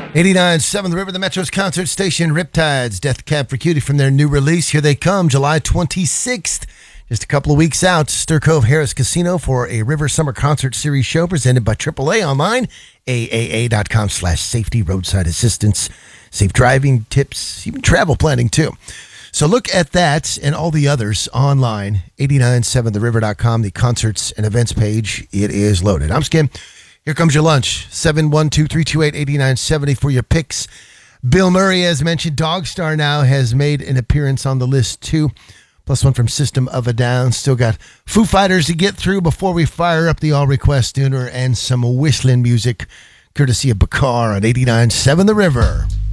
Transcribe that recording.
89.7 The River, the Metro's concert station, Riptides, Death Cab for Cutie from their new release. Here they come, July 26th. Just a couple of weeks out, Stir Cove Harris Casino for a River Summer Concert Series show presented by AAA online, AAA.com/safety, roadside assistance, safe driving tips, even travel planning too. So look at that and all the others online, 897theriver.com, the concerts and events page. It is loaded. I'm Skim. Here comes your lunch, 712-328-8970 for your picks. Bill Murray, as mentioned, Dogstar now has made an appearance on the list too. Plus one from System of a Down. Still got Foo Fighters to get through before we fire up the All Request Tuner and some whistling music, courtesy of Bakar on 89.7 The River.